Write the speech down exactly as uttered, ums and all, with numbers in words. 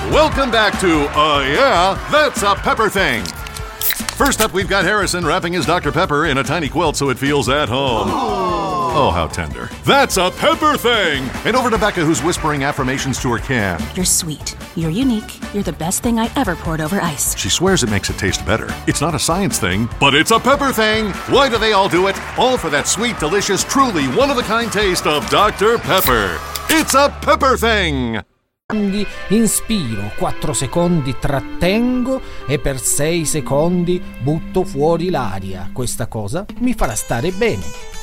Welcome back to, uh, yeah, that's a Pepper Thing. First up, we've got Harrison wrapping his Doctor Pepper in a tiny quilt so it feels at home. Oh, how tender. That's a Pepper Thing! And over to Becca, who's whispering affirmations to her can. You're sweet. You're unique. You're the best thing I ever poured over ice. She swears it makes it taste better. It's not a science thing, but it's a Pepper Thing! Why do they all do it? All for that sweet, delicious, truly one-of-a-kind taste of Doctor Pepper. It's a Pepper Thing! Inspiro, quattro secondi trattengo e per sei secondi butto fuori l'aria. Questa cosa mi farà stare bene.